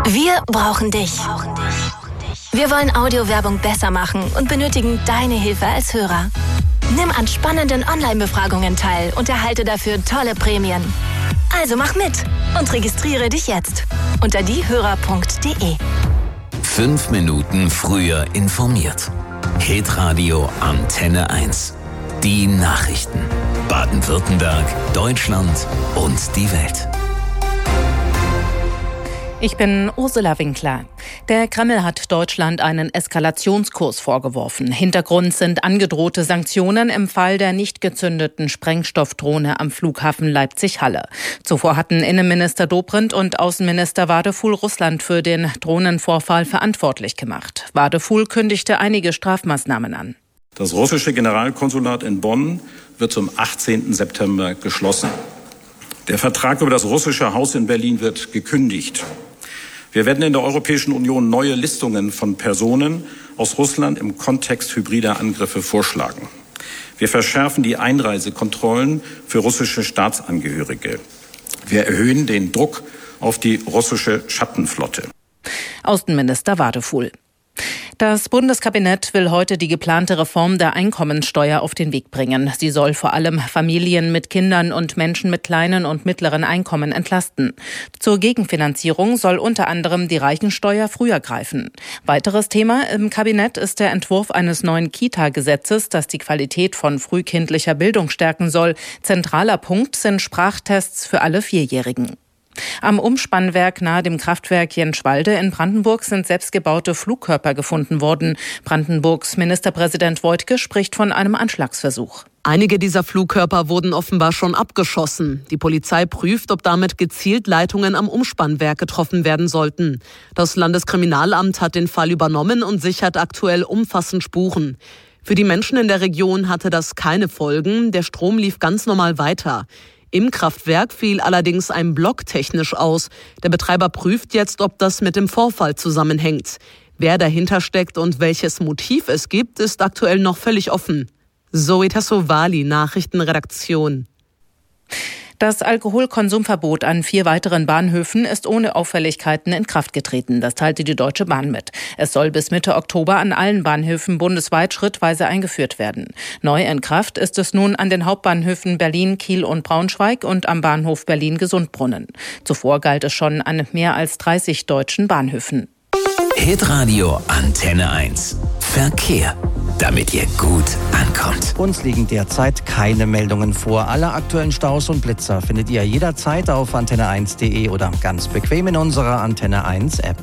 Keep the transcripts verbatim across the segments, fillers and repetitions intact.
Wir brauchen dich. Wir wollen Audiowerbung besser machen und benötigen deine Hilfe als Hörer. Nimm an spannenden Online-Befragungen teil und erhalte dafür tolle Prämien. Also mach mit und registriere dich jetzt unter diehörer punkt de. Fünf Minuten früher informiert. Hitradio Antenne eins. Die Nachrichten. Baden-Württemberg, Deutschland und die Welt. Ich bin Ursula Winkler. Der Kreml hat Deutschland einen Eskalationskurs vorgeworfen. Hintergrund sind angedrohte Sanktionen im Fall der nicht gezündeten Sprengstoffdrohne am Flughafen Leipzig-Halle. Zuvor hatten Innenminister Dobrindt und Außenminister Wadefuhl Russland für den Drohnenvorfall verantwortlich gemacht. Wadefuhl kündigte einige Strafmaßnahmen an. Das russische Generalkonsulat in Bonn wird zum achtzehnten September geschlossen. Der Vertrag über das russische Haus in Berlin wird gekündigt. Wir werden in der Europäischen Union neue Listungen von Personen aus Russland im Kontext hybrider Angriffe vorschlagen. Wir verschärfen die Einreisekontrollen für russische Staatsangehörige. Wir erhöhen den Druck auf die russische Schattenflotte. Außenminister Wadefuhl. Das Bundeskabinett will heute die geplante Reform der Einkommensteuer auf den Weg bringen. Sie soll vor allem Familien mit Kindern und Menschen mit kleinen und mittleren Einkommen entlasten. Zur Gegenfinanzierung soll unter anderem die Reichensteuer früher greifen. Weiteres Thema im Kabinett ist der Entwurf eines neuen Kita-Gesetzes, das die Qualität von frühkindlicher Bildung stärken soll. Zentraler Punkt sind Sprachtests für alle Vierjährigen. Am Umspannwerk nahe dem Kraftwerk Jenschwalde in Brandenburg sind selbstgebaute Flugkörper gefunden worden. Brandenburgs Ministerpräsident Woidke spricht von einem Anschlagsversuch. Einige dieser Flugkörper wurden offenbar schon abgeschossen. Die Polizei prüft, ob damit gezielt Leitungen am Umspannwerk getroffen werden sollten. Das Landeskriminalamt hat den Fall übernommen und sichert aktuell umfassend Spuren. Für die Menschen in der Region hatte das keine Folgen. Der Strom lief ganz normal weiter. Im Kraftwerk fiel allerdings ein Block technisch aus. Der Betreiber prüft jetzt, ob das mit dem Vorfall zusammenhängt. Wer dahinter steckt und welches Motiv es gibt, ist aktuell noch völlig offen. Zoe Tassovali, Nachrichtenredaktion. Das Alkoholkonsumverbot an vier weiteren Bahnhöfen ist ohne Auffälligkeiten in Kraft getreten. Das teilte die Deutsche Bahn mit. Es soll bis Mitte Oktober an allen Bahnhöfen bundesweit schrittweise eingeführt werden. Neu in Kraft ist es nun an den Hauptbahnhöfen Berlin, Kiel und Braunschweig und am Bahnhof Berlin-Gesundbrunnen. Zuvor galt es schon an mehr als dreißig deutschen Bahnhöfen. Hitradio Antenne eins. Verkehr. Damit ihr gut ankommt. Uns liegen derzeit keine Meldungen vor. Alle aktuellen Staus und Blitzer findet ihr jederzeit auf antenne eins punkt de oder ganz bequem in unserer Antenne eins App.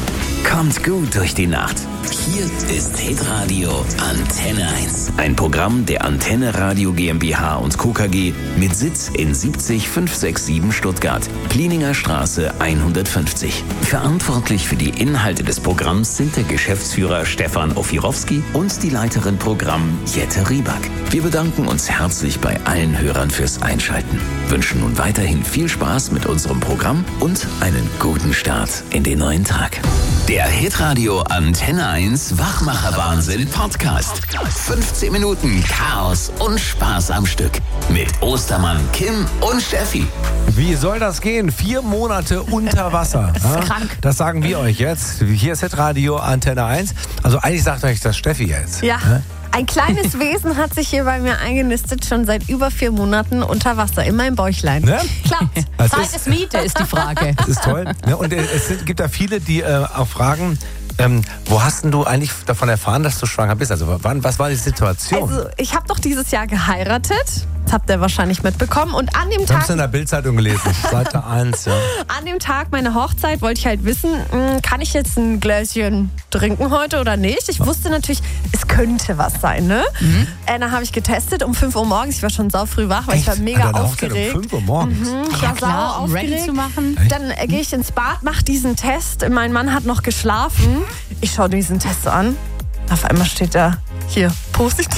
Kommt gut durch die Nacht. Hier ist Hitradio Antenne eins. Ein Programm der Antenne Radio GmbH und Co. K G mit Sitz in siebzig fünf sechs sieben Stuttgart, Plininger Straße hundertfünfzig. Verantwortlich für die Inhalte des Programms sind der Geschäftsführer Stefan Ofirowski und die Leiterin Programm Jette Rieback. Wir bedanken uns herzlich bei allen Hörern fürs Einschalten. Wünschen nun weiterhin viel Spaß mit unserem Programm und einen guten Start in den neuen Tag. Der Hitradio Antenne eins Wachmacher-Wahnsinn Podcast. fünfzehn Minuten Chaos und Spaß am Stück. Mit Ostermann, Kim und Steffi. Wie soll das gehen? Vier Monate unter Wasser. Das ist krank. Das sagen wir euch jetzt. Hier ist Hitradio Antenne eins. Also eigentlich sagt euch das Steffi jetzt. Ja. Ein kleines Wesen hat sich hier bei mir eingenistet, schon seit über vier Monaten unter Wasser, in meinem Bäuchlein. Ne? Klappt. Das Zeit ist, ist Miete, ist die Frage. Das ist toll. Ne? Und es sind, gibt da viele, die äh, auch fragen, ähm, wo hast denn du eigentlich davon erfahren, dass du schwanger bist? Also wann, was war die Situation? Also ich habe doch dieses Jahr geheiratet. Das habt ihr wahrscheinlich mitbekommen. Und an dem Ich Tag... hab's in der Bildzeitung gelesen, Seite eins. Ja. An dem Tag meiner Hochzeit wollte ich halt wissen, mh, kann ich jetzt ein Gläschen trinken heute oder nicht? Ich wusste natürlich, es könnte was sein, ne? Mhm. Äh, dann habe ich getestet um fünf Uhr morgens. Ich war schon sau früh wach, weil Echt? ich war mega An deiner aufgeregt. Hochzeit um fünf Uhr morgens? Mhm, ich Ja, war klar, sau um ready aufgeregt. zu machen. Dann äh, gehe ich ins Bad, mache diesen Test. Mein Mann hat noch geschlafen. Ich schaue diesen Test so an. Auf einmal steht da hier positiv.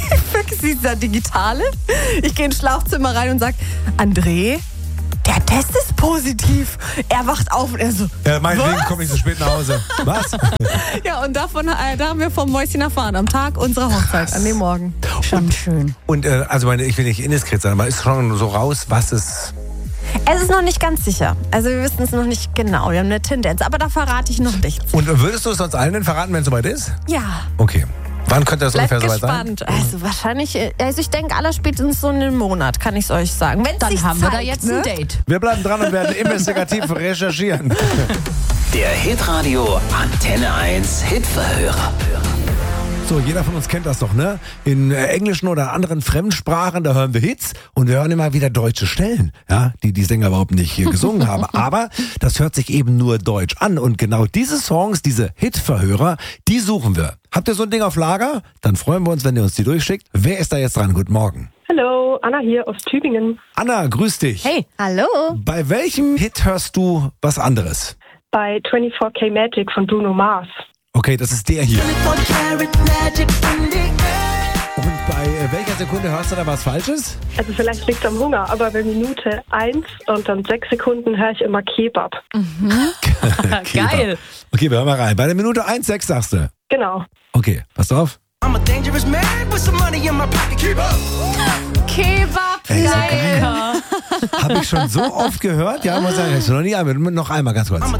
Dieser digitale. Ich gehe ins Schlafzimmer rein und sage, André, der Test ist positiv. Er wacht auf und er so, Ja, meinetwegen was? komme ich so spät nach Hause. Was? Ja, und davon, äh, da haben wir vom Mäuschen erfahren, am Tag unserer Hochzeit, an dem Morgen. Schon schön. Und äh, also meine, ich will nicht indiskret sein, aber ist schon so raus, was es... Es ist noch nicht ganz sicher. Also wir wissen es noch nicht genau. Wir haben eine Tendenz, aber da verrate ich noch nichts. Und würdest du es uns allen denn verraten, wenn es soweit ist? Ja. Okay. Wann könnte das Bleibt ungefähr soweit gespannt. Sein? Also wahrscheinlich, also ich denke allerspätestens so in einem Monat, kann ich es euch sagen. Wenn's Dann haben zeigt, wir da jetzt ne? ein Date. Wir bleiben dran und werden investigativ recherchieren. Der Hitradio Antenne eins Hitverhörer. So, jeder von uns kennt das doch, ne? In äh, englischen oder anderen Fremdsprachen, da hören wir Hits und wir hören immer wieder deutsche Stellen, ja, die die Sänger überhaupt nicht hier gesungen haben. Aber das hört sich eben nur deutsch an und genau diese Songs, diese Hitverhörer, die suchen wir. Habt ihr so ein Ding auf Lager? Dann freuen wir uns, wenn ihr uns die durchschickt. Wer ist da jetzt dran? Guten Morgen. Hallo, Anna hier aus Tübingen. Anna, grüß dich. Hey, hallo. Bei welchem Hit hörst du was anderes? Bei twenty-four K Magic von Bruno Mars. Okay, das ist der hier. Und bei äh, welcher Sekunde hörst du da was Falsches? Also vielleicht liegt es am Hunger, aber bei Minute eins und dann sechs Sekunden höre ich immer Kebab. Mhm. Geil. Okay, wir hören mal rein. Bei der Minute eins sechs sagst du. Genau. Okay, pass auf. Kebab, Ey, so lecker. Habe ich schon so oft gehört. Ja, muss sagen, noch nie einmal. Noch einmal ganz kurz.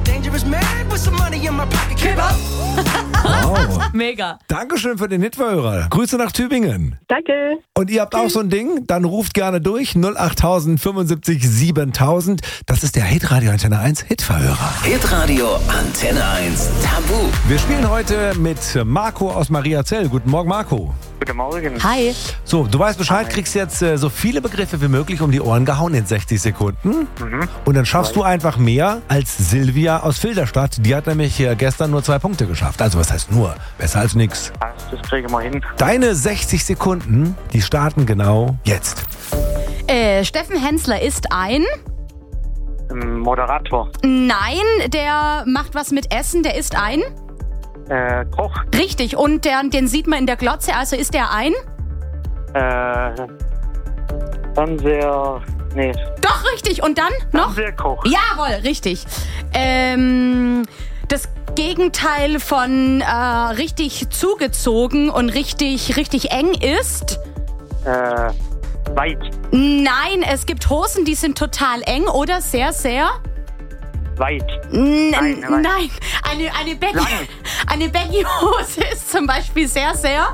Kebab. Wow. Mega. Dankeschön für den Hitverhörer. Grüße nach Tübingen. Danke. Und ihr habt auch so ein Ding? Dann ruft gerne durch. null acht fünfundsiebzig siebentausend. Das ist der Hitradio Antenne eins Hitverhörer. Hitradio Antenne eins Tabu. Wir spielen heute mit Marco aus Mariazell. Guten Morgen, Marco. Guten Morgen. Hi. So, du weißt Bescheid, kriegst jetzt äh, so viele Begriffe wie möglich um die Ohren gehauen in sechzig Sekunden. Mhm. Und dann schaffst du einfach mehr als Silvia aus Filderstadt. Die hat nämlich äh, gestern nur zwei Punkte geschafft. Also was heißt nur? Besser als nix. Das kriegen wir hin. Deine sechzig Sekunden, die starten genau jetzt. Äh, Steffen Hensler ist ein... Moderator. Nein, der macht was mit Essen, der ist ein... Äh, Koch. Richtig, und der, den sieht man in der Glotze, also ist der ein... Äh, Fernseher. Nee. Doch, richtig, und dann noch... Fernsehkoch. Jawohl, richtig. Ähm, das Gegenteil von äh, richtig zugezogen und richtig, richtig eng ist... Äh, weit. Nein, es gibt Hosen, die sind total eng oder sehr, sehr... Weit. N Nein, nein, nein. eine, eine, Baggy, eine Baggy-Hose ist zum Beispiel sehr, sehr...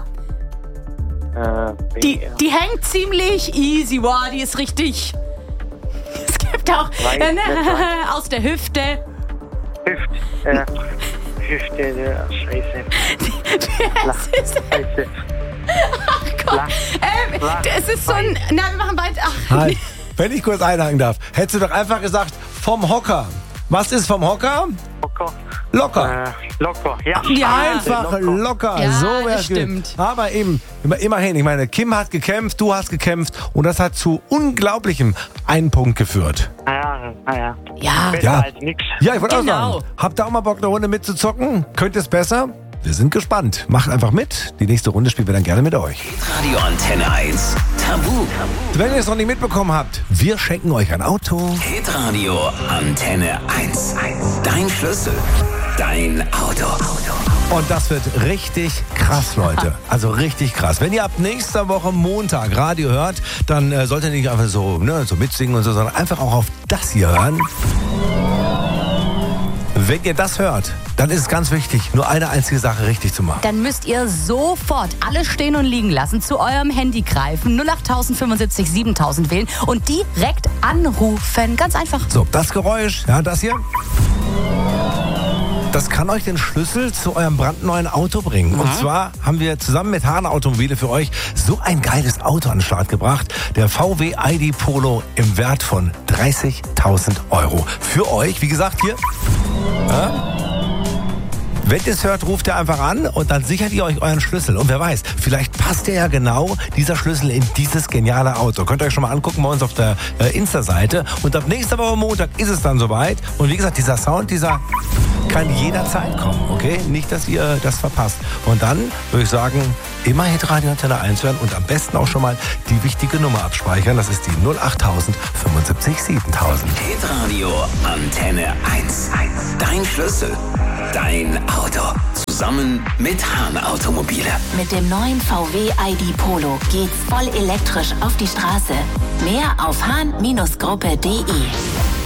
Äh, Die, die hängt ziemlich easy, wow, die ist richtig... Es gibt auch Weit, äh, ne, nicht weit. aus der Hüfte. Hüft. Äh, Hüfte. Äh, Scheiße. Das ist, Scheiße. ach Gott, Flach. ähm, Flach. das ist so ein... Na, wir machen weiter. Ach, Halt, wenn ich kurz einhaken darf, hättest du doch einfach gesagt, vom Hocker. Was ist vom Hocker? Locker. Locker. Äh, locker. Ja. Ja. Einfach locker. Ja, so das wär's stimmt. gewesen. Aber eben, immer- immerhin, ich meine, Kim hat gekämpft, du hast gekämpft und das hat zu unglaublichem einen Punkt geführt. Naja, naja. Ja. Besser Ja. als nix. Ja, ich wollte Genau. auch sagen, habt ihr auch mal Bock, eine Runde mitzuzocken? Könnt ihr es besser? Wir sind gespannt. Macht einfach mit. Die nächste Runde spielen wir dann gerne mit euch. Hitradio Antenne eins Tabu. Wenn ihr es noch nicht mitbekommen habt, wir schenken euch ein Auto. Hitradio Antenne eins. Dein Schlüssel. Dein Auto. Und das wird richtig krass, Leute. Also richtig krass. Wenn ihr ab nächster Woche Montag Radio hört, dann äh, solltet ihr nicht einfach so, ne, so mitsingen und so, sondern einfach auch auf das hier hören. Wenn ihr das hört, dann ist es ganz wichtig, nur eine einzige Sache richtig zu machen. Dann müsst ihr sofort alles stehen und liegen lassen, zu eurem Handy greifen, null acht fünfundsiebzig siebentausend wählen und direkt anrufen. Ganz einfach. So, das Geräusch, ja, das hier. Das kann euch den Schlüssel zu eurem brandneuen Auto bringen. Und zwar haben wir zusammen mit Hahn Automobile für euch so ein geiles Auto an den Start gebracht. Der V W I D Polo im Wert von dreißigtausend Euro. Für euch, wie gesagt, hier. Ja? Wenn ihr es hört, ruft ihr einfach an und dann sichert ihr euch euren Schlüssel. Und wer weiß, vielleicht passt ja genau dieser Schlüssel in dieses geniale Auto. Könnt ihr euch schon mal angucken bei uns auf der äh, Insta-Seite. Und ab nächster Woche Montag ist es dann soweit. Und wie gesagt, dieser Sound, dieser kann jederzeit kommen, okay? Nicht, dass ihr das verpasst. Und dann würde ich sagen, immer Hitradio Antenne eins hören und am besten auch schon mal die wichtige Nummer abspeichern. Das ist die null acht fünfundsiebzig siebentausend. Hitradio Antenne eins. Dein Schlüssel. Dein Auto. Zusammen mit Hahn Automobile. Mit dem neuen V W I D Polo geht's voll elektrisch auf die Straße. Mehr auf hahn Gruppe punkt de.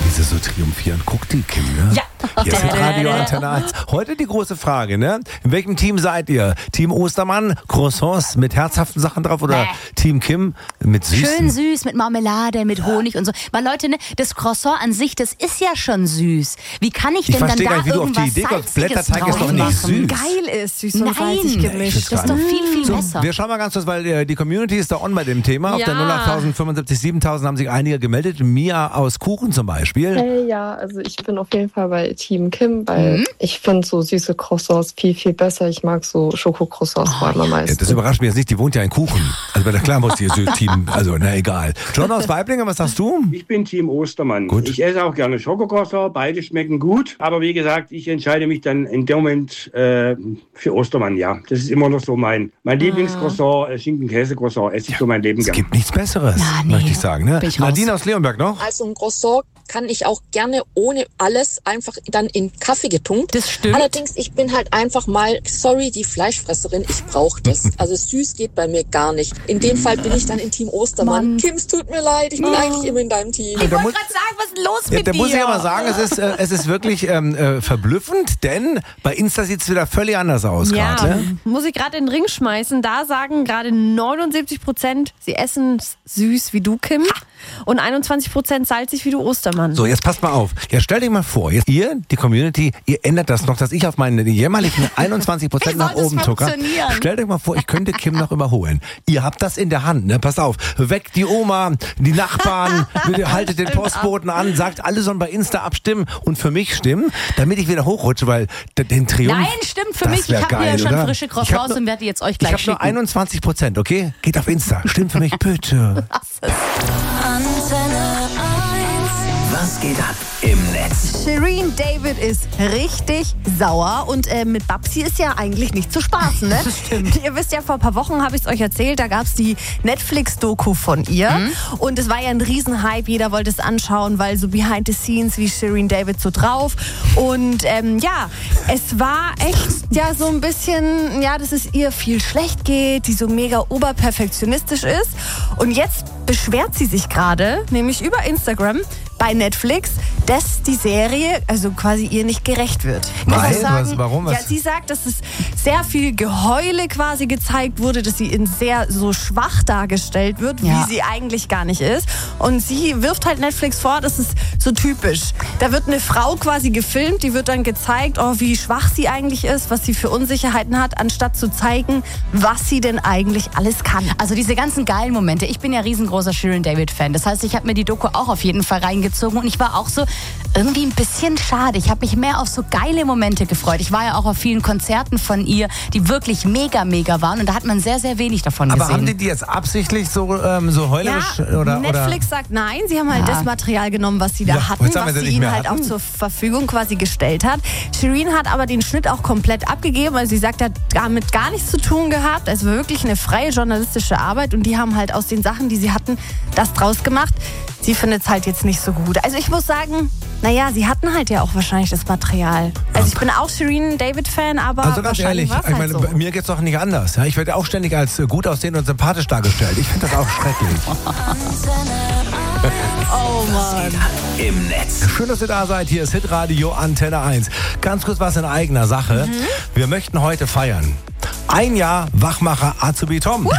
wie sie so triumphieren. Guck die, Kim, ne? Ja. Hier ist Radio Antenne eins. Heute die große Frage, ne? In welchem Team seid ihr? Team Ostermann, Croissants mit herzhaften Sachen drauf oder Bäh. Team Kim mit süßen? Schön süß, mit Marmelade, mit Honig und so. Weil Leute, ne, das Croissant an sich, das ist ja schon süß. Wie kann ich denn Ich dann verstehe da gar nicht, wie du auf die irgendwas Idee kommst. Salziges Blätterteig ist doch drauf nicht machen? süß. Geil ist, süß und Nein, salzig Ich gemischt. find's das ist doch viel, viel So, besser. wir schauen mal ganz kurz, weil äh, die Community ist da on bei dem Thema. Auf Ja. der null acht tausend fünfundsiebzig siebentausend haben sich einige gemeldet. Mia aus Kuchen zum Beispiel. Hey, ja, also ich bin auf jeden Fall bei Team Kim, weil mhm. ich finde so süße Croissants viel, viel besser. Ich mag so Schokocroissants vor allem am Ja, meisten. das überrascht mich jetzt nicht, die wohnt ja in Kuchen. Also bei der klar muss die Team, also na egal. John aus Weiblingen, was sagst du? Ich bin Team Ostermann. Gut. Ich esse auch gerne Schokocroissant, beide schmecken gut. Aber wie gesagt, ich entscheide mich dann in dem Moment äh, für Ostermann, ja. Das ist immer noch so mein, mein Lieblingscroissant, äh, Schinken-Käse-Croissant, esse ich so mein Leben Es gern. gibt nichts Besseres, Na, nee. möchte ich sagen. Ne? Bin ich Nadine raus. aus Leonberg noch? Also ein Croissant kann ich auch gerne ohne alles einfach dann in Kaffee getunkt. Das stimmt. Allerdings, ich bin halt einfach mal, sorry, die Fleischfresserin, ich brauche das. Also süß geht bei mir gar nicht. In dem Fall bin ich dann in Team Ostermann. Mann. Kim, es tut mir leid, ich bin eigentlich immer in deinem Team. Ich Da wollte muss- gerade sagen, was ist los Ja, mit da dir? muss ich aber sagen, es ist, äh, es ist wirklich ähm, äh, verblüffend, denn bei Insta sieht es wieder völlig anders aus Ja, gerade. Ne? muss ich gerade in den Ring schmeißen. Da sagen gerade neunundsiebzig Prozent, sie essen süß wie du, Kim. Und einundzwanzig Prozent salzig wie du, Ostermann. So, jetzt passt mal auf. Ja, stell dir mal vor, jetzt ihr, die Community, ihr ändert das noch, dass ich auf meine jämmerlichen einundzwanzig Prozent nach soll das oben zucker. funktionieren? Stellt euch mal vor, ich könnte Kim noch überholen. Ihr habt das in der Hand, ne? Passt auf. Weckt die Oma, die Nachbarn, haltet den Postboten an, sagt, alle sollen bei Insta abstimmen und für mich stimmen, damit ich wieder hochrutsche, weil d- den Triumph. Nein, stimmt für das mich. Ich wär habe mir ja geil, schon oder? frische Ich hab Croissants nur- und werde die jetzt euch Ich gleich habe nur schicken. einundzwanzig Prozent, okay? Geht auf Insta. Stimmt für mich, bitte. Was geht ab im Netz? Shireen David ist richtig sauer und äh, mit Babsi ist ja eigentlich nicht zu spaßen, ne? Das stimmt. Ihr wisst ja, vor ein paar Wochen habe ich es euch erzählt, da gab es die Netflix-Doku von ihr Mhm. und es war ja ein Riesenhype, jeder wollte es anschauen, weil so behind the scenes, wie Shireen David so drauf und ähm, ja, es war echt ja so ein bisschen, ja, dass es ihr viel schlecht geht, die so mega oberperfektionistisch ist und jetzt beschwert sie sich gerade, nämlich über Instagram, bei Netflix, dass die Serie also quasi ihr nicht gerecht wird. Ich muss Weil? auch sagen, Was- warum? Was? Ja, sie sagt, dass es sehr viel Geheule quasi gezeigt wurde, dass sie in sehr so schwach dargestellt wird, Ja. wie sie eigentlich gar nicht ist. Und sie wirft halt Netflix vor, das ist so typisch. Da wird eine Frau quasi gefilmt, die wird dann gezeigt, oh, wie schwach sie eigentlich ist, was sie für Unsicherheiten hat, anstatt zu zeigen, was sie denn eigentlich alles kann. Also diese ganzen geilen Momente. Ich bin ja riesengroßer Shireen David-Fan. Das heißt, ich habe mir die Doku auch auf jeden Fall reingezogen und ich war auch so irgendwie ein bisschen schade. Ich habe mich mehr auf so geile Momente gefreut. Ich war ja auch auf vielen Konzerten von ihr, die wirklich mega, mega waren und da hat man sehr, sehr wenig davon Aber gesehen. haben die die jetzt absichtlich so, ähm, so heulerisch? Ja, oder, Netflix oder? sagt nein, sie haben halt Ja. das Material genommen, was sie da Ja, hatten, jetzt haben wir was sie sie nicht ihnen mehr halt hatten. auch zur Verfügung quasi gestellt hat. Shireen hat aber den Schnitt auch komplett abgegeben, also sie sagt, er hat damit gar nichts zu tun gehabt, es war wirklich eine freie journalistische Arbeit und die haben halt aus den Sachen, die sie hatten, das draus gemacht. Sie findet es halt jetzt nicht so gut. Also ich muss sagen, naja, sie hatten halt ja auch wahrscheinlich das Material. Also ich bin auch Shireen David-Fan, aber Also ganz wahrscheinlich ehrlich, war's ich halt meine, so. bei mir geht's doch nicht anders. Ja? Ich werde auch ständig als äh, gut aussehend und sympathisch dargestellt. Ich finde das auch schrecklich. Oh Mann. Im Netz. Schön, dass ihr da seid. Hier ist Hitradio Antenne eins. Ganz kurz was in eigener Sache. Mhm. Wir möchten heute feiern. Ein Jahr Wachmacher Azubi Tom.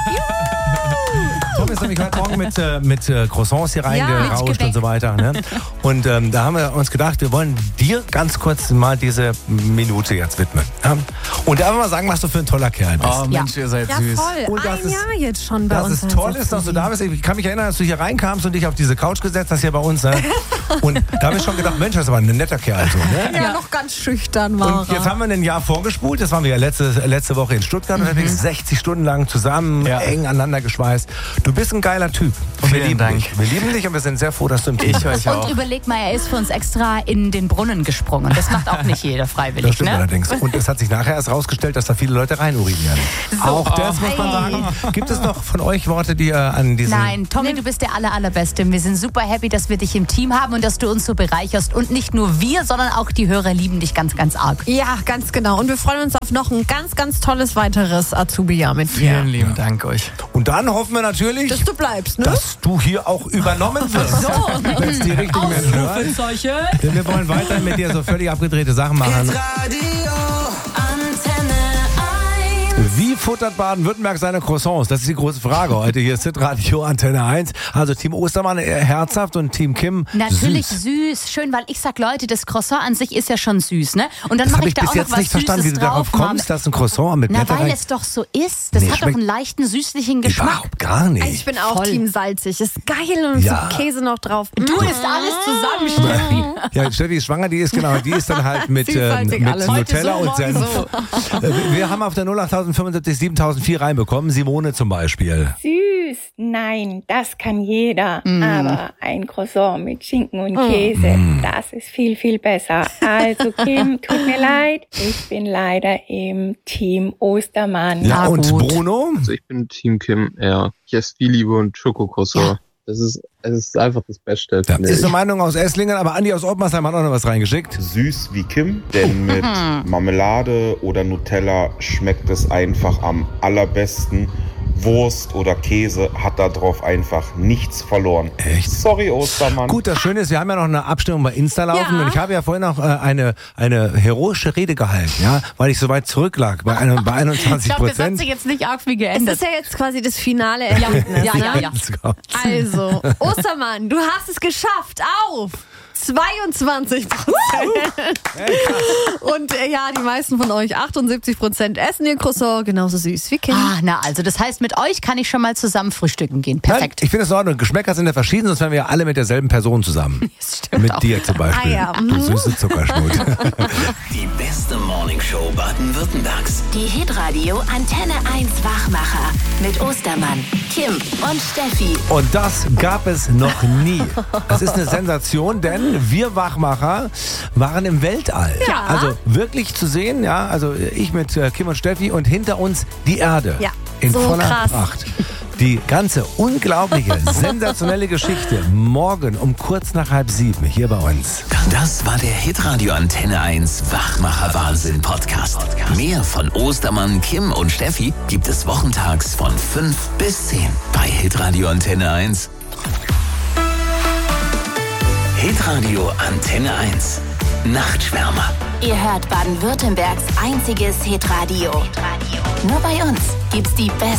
Tom ist nämlich heute Morgen mit, äh, mit äh, Croissants hier Ja, reingerauscht mit Gebäck. und so weiter. Ne? Und ähm, da haben wir uns gedacht, wir wollen dir ganz kurz mal diese Minute jetzt widmen. Ja? Und einfach mal sagen, was du für ein toller Kerl bist. Oh Mensch, ihr seid Ja, süß. voll. Und das Ein ist- Jahr jetzt schon bei Dass uns. es toll ist, dass du da bist. Ich kann mich erinnern, dass du hier reinkamst und dich auf diese Couch gesetzt hast hier bei uns. Ne? Und da habe ich schon gedacht, Mensch, das ist aber ein netter Kerl. So, ne? Ja, noch ganz schüchtern war Und jetzt haben wir ein Jahr vorgespult. Das waren wir ja letzte, letzte Woche in Stuttgart unterwegs. sechzig Stunden lang zusammen, Ja. eng aneinander geschweißt. Du bist ein geiler Typ. Und wir Vielen lieben Dank. dich. Wir lieben dich und wir sind sehr froh, dass du im Team Ich euch auch. Und überleg mal, er ist für uns extra in den Brunnen gesprungen. Das macht auch nicht jeder Das freiwillig, stimmt ne? allerdings. Und es hat sich nachher erst rausgestellt, dass da viele Leute reinurinieren. Auch das muss man sagen. Gibt es noch von euch Worte, die ihr an diesen... Nein, Tommy, du bist der aller, allerbeste. Wir sind super happy, dass wir dich im Team haben und dass du uns so bereicherst. Und nicht nur wir, sondern auch die Hörer lieben dich ganz, ganz arg. Ja, ganz genau. Und wir freuen uns auf noch ein ganz, ganz tolles weiteres Azubi-Jahr mit dir. Vielen lieben Dank euch. Und dann hoffen wir natürlich, dass du bleibst, ne? dass du hier auch übernommen wirst. So. Wenn es die richtigen Menschen hören. Denn wir wollen weiterhin mit dir so völlig abgedrehte Sachen machen. Wie futtert Baden-Württemberg seine Croissants? Das ist die große Frage heute. Hier ist Hitradio Antenne eins. Also Team Ostermann eher herzhaft und Team Kim Natürlich süß. süß. Schön, weil ich sag, Leute, das Croissant an sich ist ja schon süß, ne? Und dann Das mache habe ich ich da bis auch noch jetzt was nicht verstanden, wie Süßes du darauf drauf, kommst, dass ein Croissant mit Na, Blätter weil rein... es doch so ist. Das Nee, hat doch schmeckt- einen leichten, süßlichen Geschmack. Überhaupt gar nicht. Ich bin auch Voll. Team salzig. Ist geil und Ja. so Käse noch drauf. Du isst alles zusammen, Steffi. Ja, Steffi ist schwanger, die ist genau, die ist dann halt mit, ähm, Vielfältig mit alles. Nutella Heute so, und Senf. morgen Äh, Wir haben auf der null acht fünfundsiebzig siebentausendvier reinbekommen, Simone zum Beispiel. Süß, nein, das kann jeder. Mm. Aber ein Croissant mit Schinken und Mm. Käse, Mm. das ist viel, viel besser. Also Kim, tut mir leid, ich bin leider im Team Ostermann. Ja, Ah, und gut. Bruno? Also ich bin Team Kim, ja. Ich esse viel Liebe und Schokokroissant. Das ist, es ist einfach das Beste. Ja, finde ist ich. eine Meinung aus Esslingen, aber Andi aus Ottmarsheim hat auch noch was reingeschickt. Süß wie Kim, denn mit Marmelade oder Nutella schmeckt es einfach am allerbesten. Wurst oder Käse hat da drauf einfach nichts verloren. Echt? Sorry, Ostermann. Gut, das Schöne ist, wir haben ja noch eine Abstimmung bei Insta laufen Ja. und ich habe ja vorhin noch äh, eine, eine heroische Rede gehalten, ja, weil ich so weit zurücklag bei, einem, bei einundzwanzig Ich glaube, das hat Prozent. sich jetzt nicht arg viel Es geändert. ist ja jetzt quasi das finale Ergebnis. Ja, ja, ne? ja. Also, Ostermann, du hast es geschafft auf zweiundzwanzig Prozent. Und äh, ja, die meisten von euch, achtundsiebzig Prozent, essen ihr Croissant genauso süß wie Kim. Ah, na also, das heißt, mit euch kann ich schon mal zusammen frühstücken gehen. Perfekt. Nein, ich finde es in Ordnung. Geschmäcker sind ja verschieden, sonst wären wir ja alle mit derselben Person zusammen. Das stimmt Mit auch. dir zum Beispiel. Ah, ja. Du süße Zuckerschnut. Die beste Morningshow Baden-Württembergs. Die Hitradio Antenne eins Wachmacher mit Ostermann, Kim und Steffi. Und das gab es noch nie. Das ist eine Sensation, denn wir Wachmacher waren im Weltall. Ja. Also wirklich zu sehen, ja, also ich mit äh, Kim und Steffi und hinter uns die Erde. Ja, In so voller krass. Pracht. Die ganze unglaubliche, sensationelle Geschichte morgen um kurz nach halb sieben hier bei uns. Das war der Hitradio Antenne eins Wachmacher Wahnsinn Podcast. Mehr von Ostermann, Kim und Steffi gibt es wochentags von fünf bis zehn bei Hitradio Antenne eins. Hitradio Antenne eins. Nachtschwärmer. Ihr hört Baden-Württembergs einziges Hitradio. Nur bei uns gibt's die besten